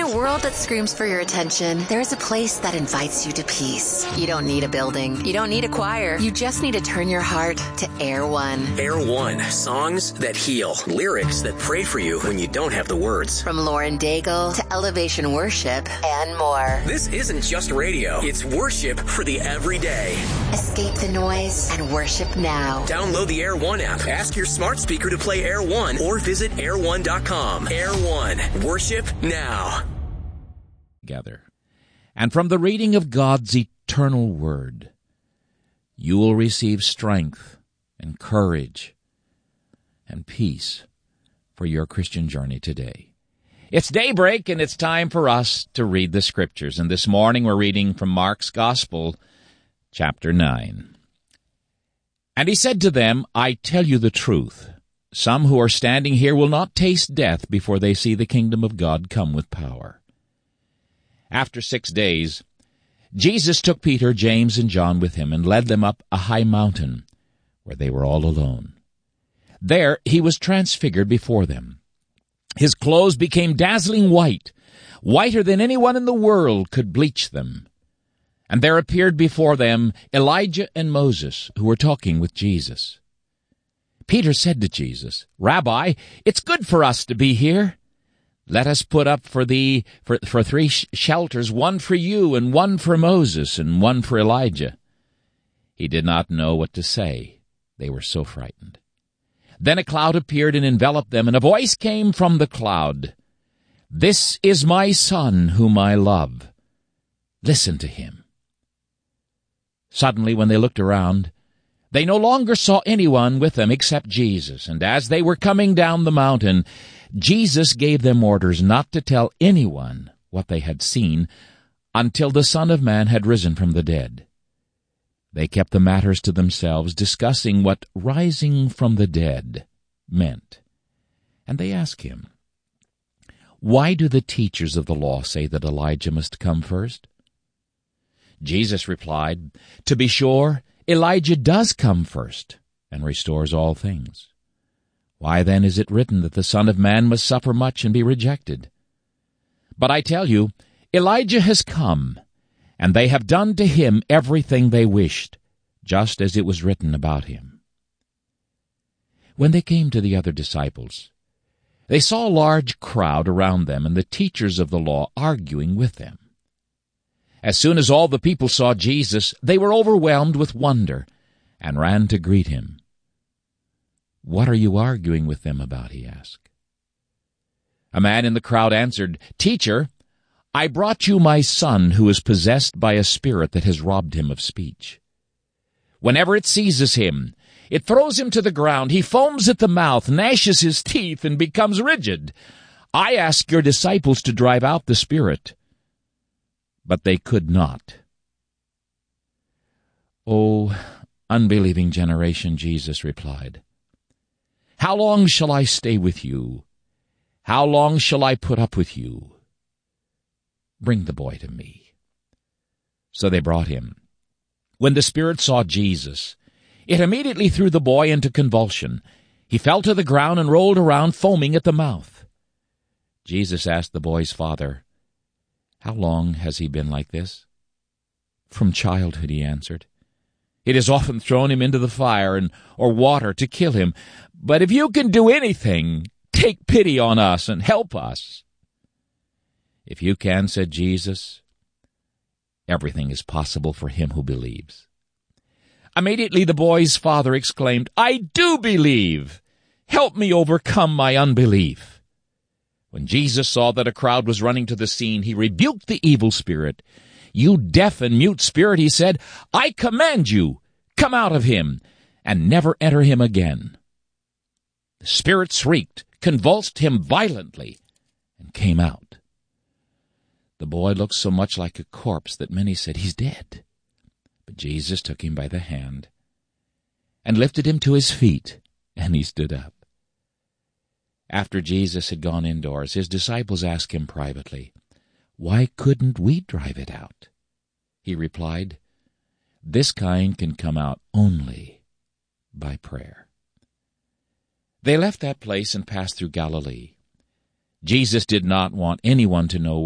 a world that screams for your attention, there is a place that invites you to peace. You don't need a building. You don't need a choir. You just need to turn your heart to Air One. Air One. Songs that heal. Lyrics that pray for you when you don't have the words. From Lauren Daigle to Elevation Worship and more. This isn't just radio. It's worship for the everyday. Escape the noise and worship now. Download the Air One app. Ask your smart speaker to play Air One or visit air1.com. Air One. Worship now. Together. And from the reading of God's eternal word, you will receive strength and courage and peace for your Christian journey today. It's daybreak, and it's time for us to read the Scriptures. And this morning we're reading from Mark's Gospel, chapter 9. And he said to them, I tell you the truth. Some who are standing here will not taste death before they see the kingdom of God come with power. After 6 days, Jesus took Peter, James, and John with him and led them up a high mountain where they were all alone. There he was transfigured before them. His clothes became dazzling white, whiter than anyone in the world could bleach them. And there appeared before them Elijah and Moses, who were talking with Jesus. Peter said to Jesus, Rabbi, it's good for us to be here. Let us put up for 3 shelters, one for you, and one for Moses, and one for Elijah. He did not know what to say. They were so frightened. Then a cloud appeared and enveloped them, and a voice came from the cloud. This is my Son, whom I love. Listen to him. Suddenly, when they looked around, they no longer saw anyone with them except Jesus. And as they were coming down the mountain, Jesus gave them orders not to tell anyone what they had seen until the Son of Man had risen from the dead. They kept the matters to themselves, discussing what rising from the dead meant. And they asked him, Why do the teachers of the law say that Elijah must come first? Jesus replied, To be sure, Elijah does come first and restores all things. Why then is it written that the Son of Man must suffer much and be rejected? But I tell you, Elijah has come, and they have done to him everything they wished, just as it was written about him. When they came to the other disciples, they saw a large crowd around them and the teachers of the law arguing with them. As soon as all the people saw Jesus, they were overwhelmed with wonder and ran to greet him. What are you arguing with them about? He asked. A man in the crowd answered, Teacher, I brought you my son who is possessed by a spirit that has robbed him of speech. Whenever it seizes him, it throws him to the ground. He foams at the mouth, gnashes his teeth, and becomes rigid. I asked your disciples to drive out the spirit, but they could not. O unbelieving generation, Jesus replied, How long shall I stay with you? How long shall I put up with you? Bring the boy to me. So they brought him. When the spirit saw Jesus, it immediately threw the boy into convulsion. He fell to the ground and rolled around, foaming at the mouth. Jesus asked the boy's father, How long has he been like this? From childhood, he answered. It has often thrown him into the fire or water to kill him. But if you can do anything, take pity on us and help us. If you can, said Jesus, everything is possible for him who believes. Immediately the boy's father exclaimed, I do believe. Help me overcome my unbelief. When Jesus saw that a crowd was running to the scene, he rebuked the evil spirit. You deaf and mute spirit, he said, I command you, come out of him, and never enter him again. The spirit shrieked, convulsed him violently, and came out. The boy looked so much like a corpse that many said, He's dead. But Jesus took him by the hand and lifted him to his feet, and he stood up. After Jesus had gone indoors, his disciples asked him privately, Why couldn't we drive it out? He replied, This kind can come out only by prayer. They left that place and passed through Galilee. Jesus did not want anyone to know